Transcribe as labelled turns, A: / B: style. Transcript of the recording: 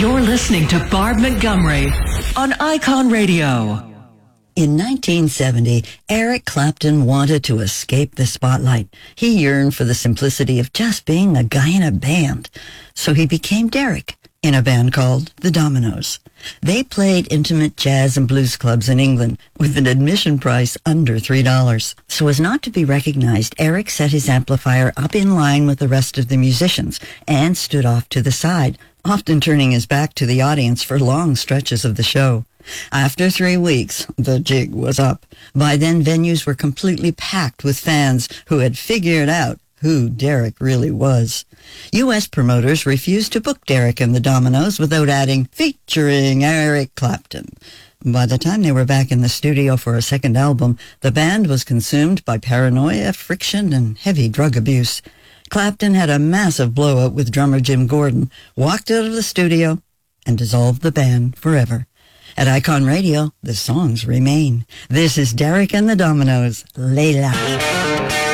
A: You're listening to Barb Montgomery on Icon Radio.
B: In 1970, Eric Clapton wanted to escape the spotlight. He yearned for the simplicity of just being a guy in a band. So he became Derek in a band called the Dominoes. They played intimate jazz and blues clubs in England with an admission price under $3. So as not to be recognized, Eric set his amplifier up in line with the rest of the musicians and stood off to the side, often turning his back to the audience for long stretches of the show. After 3 weeks, the jig was up. By then, venues were completely packed with fans who had figured out who Derek really was. U.S. promoters refused to book Derek and the Dominoes without adding, featuring Eric Clapton. By the time they were back in the studio for a second album, the band was consumed by paranoia, friction, and heavy drug abuse. Clapton had a massive blowout with drummer Jim Gordon, walked out of the studio, and dissolved the band forever. At Icon Radio, the songs remain. This is Derek and the Dominoes, Layla.